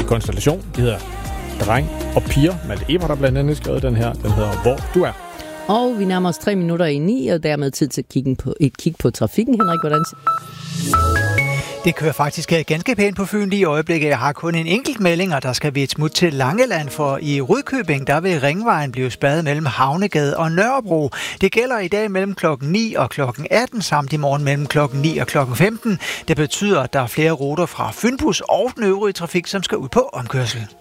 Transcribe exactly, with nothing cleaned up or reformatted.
konstellation. De hedder Dreng og Piger. Malte Ebert har blandt andet skrevet den her. Den hedder Hvor du er. Og vi nærmer os tre minutter i ni, og dermed tid til at kigge på, et kig på trafikken. Henrik, hvordan... Det kører faktisk ganske pænt på Fyn lige i øjeblikket. Jeg har kun en enkelt melding, og der skal vi et smut til Langeland, for i Rudkøbing, der vil Ringvejen blive spærret mellem Havnegade og Nørrebro. Det gælder i dag mellem klokken ni og klokken atten, samt i morgen mellem klokken ni og klokken femten. Det betyder, at der er flere ruter fra Fynbus og den øvrige trafik, som skal ud på omkørsel.